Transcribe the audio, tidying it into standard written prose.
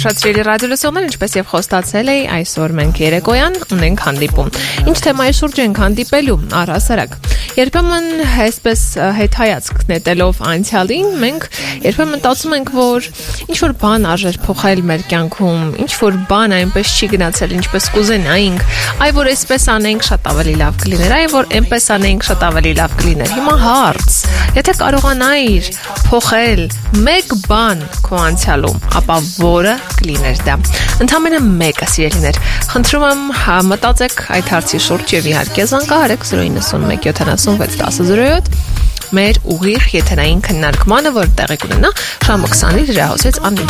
Ուշադրելի ռադիոլսողներ, ինչպես եւ խոստացել էի, այսօր մենք երեկոյան ունենք հանդիպում։ Ինչ թեմայի շուրջ ենք հանդիպելու, առհասարակ։ Երբեմն այսպես հետայացք նետելով անցյալին, մենք երբեմն մտածում ենք, որ ինչ որ բան արժեր փոխել մեր կյանքում, ինչ որ բան այնպես չի գնացել, ինչպես կուզենայինք, այ որ այսպես անենք շատ ավելի լավ կլիներ, այ որ այնպես անենք շատ ավելի լավ կլիներ։ Հիմա հարց, եթե կարողանայիր փոխել մեկ բան քո անցյալում, ապա որը կլիներ դա։ Ընդամենը մեկը, սիրելիներ։ Խնդրում եմ մտածեք այդ հարցի շուրջ եւ իհարկե զանգահարեք 091 76 1007 մեր ուղիղ եթերային քննարկմանը, որ տեղի կունենա ժամը 20-ի հրահոսից անմիջ